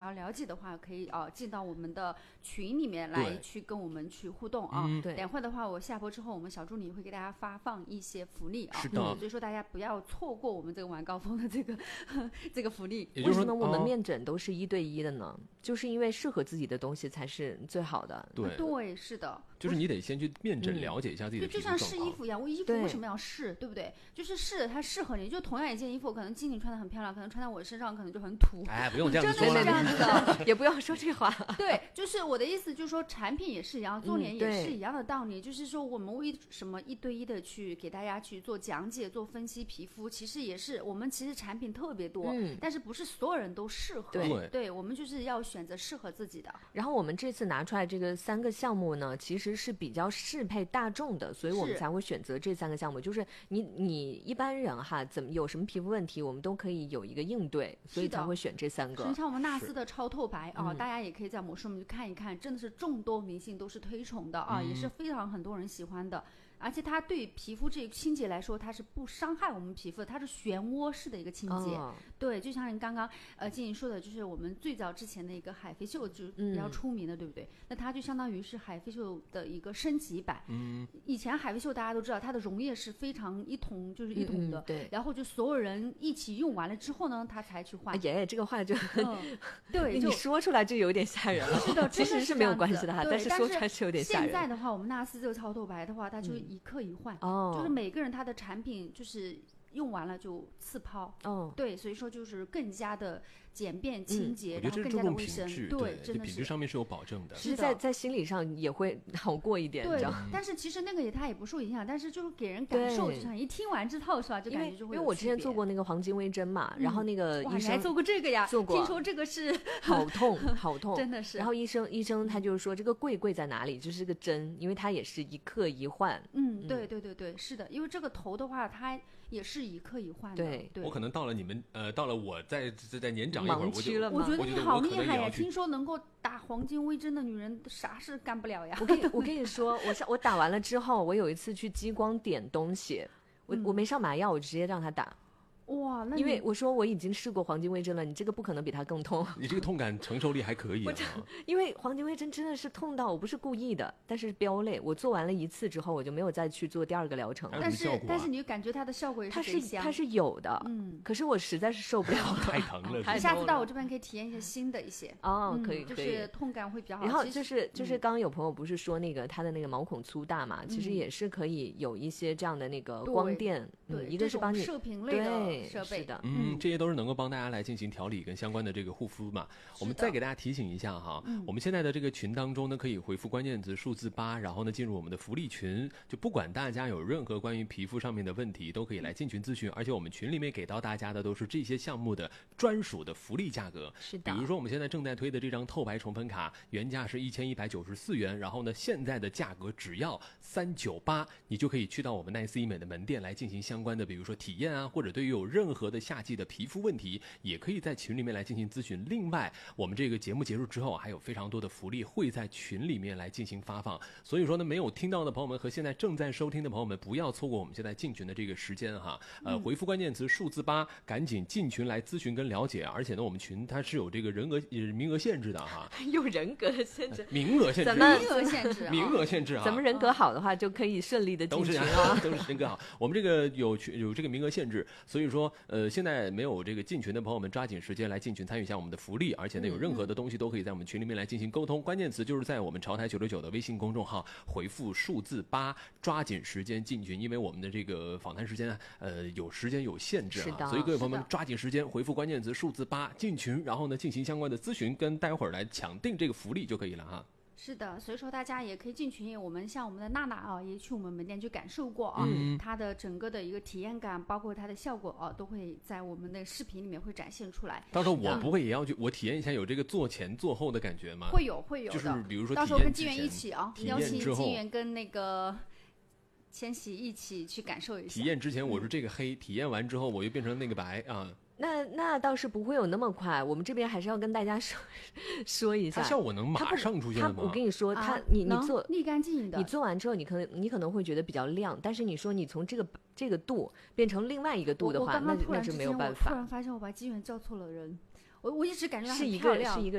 要了解的话，可以进到我们的群里面来去跟我们去互动啊。 对， 等会的话，我下播之后，我们小助理会给大家发放一些福利啊。 是的， 所以说大家不要错过我们这个晚高峰的这个福利。 为什么我们面诊都是1对1的呢？就是因为适合自己的东西才是最好的。 对，是的， 就是你得先去面诊了解一下自己的皮肤状况。 就像试衣服一样，我衣服为什么要试，对不对？就是试它适合你。就同样一件衣服，可能经理穿的很漂亮，可能穿在我身上可能就很土。 哎，不用这样子说了， 真的是这样子的， 也不要说这话。 对，就是我的意思，就是说产品也是一样，做脸也是一样的道理。就是说，我们为什么1对1的去给大家去做讲解、做分析皮肤，其实也是我们其实产品特别多，但是不是所有人都适合。对，我们就是要选择适合自己的。 然后我们这次拿出来这个3个项目呢，其实是比较适配大众的，所以我们才会选择这3个项目。就是你一般人哈，怎么有什么皮肤问题，我们都可以有一个应对，所以才会选这3个。 像我们纳斯的超透白啊，大家也可以在某书里面去看一看，真的是众多明星都是推崇的啊，也是非常很多人喜欢的。而且它对皮肤这个清洁来说，它是不伤害我们皮肤的，它是漩涡式的一个清洁。对，就像你刚刚静莹说的，就是我们最早之前的一个海飞秀就比较出名的，对不对？那它就相当于是海飞秀的一个升级版。以前海飞秀大家都知道，它的溶液是非常一桶就是一桶的， 对。 然后就所有人一起用完了之后呢，它才去换。 这个话就对， 你说出来就有点吓人了。 是的， 其实是没有关系的哈，但是说出来是有点吓人。 现在的话，我们纳斯这个超透白的话，它就一克一换，就是每个人他的产品就是用完了就次抛。对，所以说就是更加的简便清洁，然后更加的卫生。对，真的是品质上面是有保证的。 其实在心理上也会好过一点。 对，但是其实那个它也不受影响，但是就是给人感受，就像一听完之后是吧，就感觉就会有。 因为我之前做过那个黄金微针嘛，然后那个医生。 你还做过这个呀？ 做过。 听说这个是好痛，好痛， 真的是。 然后医生他就是说这个贵在哪里？就是个针，因为它也是一克一换。 对，是的，因为这个头的话，它也是一克一换的。对， 我可能到了你们到了我再年长一会儿， 我觉得你好厉害呀！听说能够打黄金微针的女人啥事干不了呀？ 我跟你说，我打完了之后，我有一次去激光点东西，我没上麻药，我直接让他打。 哇，那因为我说我已经试过黄金微针了，你这个不可能比它更痛。 你这个痛感承受力还可以啊。 因为黄金微针真的是痛到我不是故意的，但是飙泪。我做完了1次之后，我就没有再去做第2个疗程了。 但是你就感觉它的效果也是它是有的，可是我实在是受不了了， 太疼了。 你下次到我这边可以体验一些新的一些可以， 就是痛感会比较好。 然后就是刚刚有朋友不是说那个他的那个毛孔粗大嘛，其实也是可以有一些这样的那个光电，一个是帮你射频类的设备。 是的。 这些都是能够帮大家来进行调理跟相关的这个护肤嘛。我们再给大家提醒一下哈，我们现在的这个群当中呢，可以回复关键词数字8，然后呢进入我们的福利群，就不管大家有任何关于皮肤上面的问题，都可以来进群咨询，而且我们群里面给到大家的都是这些项目的专属的福利价格。 是的。 比如说我们现在正在推的这张透白宠粉卡，原价是1194元，然后呢现在的价格只要398，你就可以去到我们奈斯医美的门店来进行相关的，比如说体验啊，或者对于有任何的夏季的皮肤问题，也可以在群里面来进行咨询。另外我们这个节目结束之后还有非常多的福利会在群里面来进行发放，所以说呢没有听到的朋友们和现在正在收听的朋友们，不要错过我们现在进群的这个时间哈。回复关键词数字8，赶紧进群来咨询跟了解。而且呢我们群它是有这个名额限制的哈。 有人格的限制？ 名额限制？名额限制啊！ 咱们人格好的话就可以顺利的进群啊。 都是人格好。我们这个有这个名额限制，所以说现在没有这个进群的朋友们抓紧时间来进群参与一下我们的福利，而且呢有任何的东西都可以在我们群里面来进行沟通。关键词就是在我们潮台969的微信公众号回复数字8，抓紧时间进群，因为我们的这个访谈时间有时间有限制啊，所以各位朋友们抓紧时间回复关键词数字8进群，然后呢进行相关的咨询，跟待会儿来抢定这个福利就可以了哈。 是的，所以说大家也可以进群，我们像我们的娜娜啊，也去我们门店去感受过啊，它的整个的一个体验感，包括它的效果啊，都会在我们的视频里面会展现出来。 到时候我不会也要去，我体验一下有这个做前做后的感觉吗？ 会有的， 就是比如说到时候跟金源一起啊，邀请金源跟那个千玺一起去感受一下。 体验之前我是这个黑，体验完之后我又变成那个白啊。 那倒是不会有那么快，我们这边还是要跟大家说一下， 它效果能马上出现吗？ 我跟你说，你做立竿见影的， 你做完之后，你可能会觉得比较亮，但是你说你从这个度变成另外一个度的话，那就没有办法。 我突然发现我把金源叫错了人，我一直感觉它很漂亮， 是一个